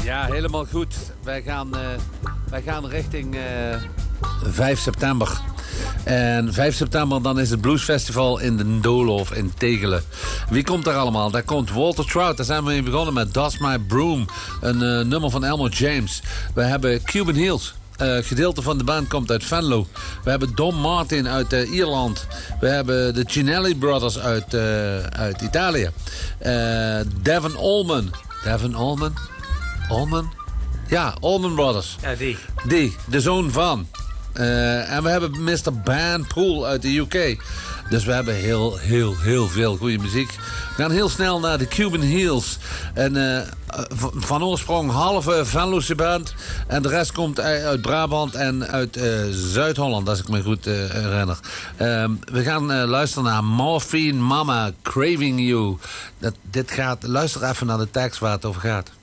Ja, helemaal goed. Wij gaan richting 5 september. En 5 september dan is het Bluesfestival in de Doolhof in Tegelen. Wie komt daar allemaal? Daar komt Walter Trout. Daar zijn we mee begonnen met Does My Broom. Een nummer van Elmore James. We hebben Cuban Heels. Gedeelte van de band komt uit Venlo. We hebben Don Martin uit Ierland. We hebben de Cinelli Brothers uit Italië. Devin Allman. Devin Allman? Allman? Ja, Allman Brothers. Ja, Die, de zoon van. En we hebben Mr. Ban Poole uit de UK. Dus we hebben heel veel goede muziek. We gaan heel snel naar de Cuban Heels. En van oorsprong halve Venlose band. En de rest komt uit Brabant en uit Zuid-Holland, als ik me goed herinner. We gaan luisteren naar Morphine Mama, Craving You. Luister even naar de tekst waar het over gaat.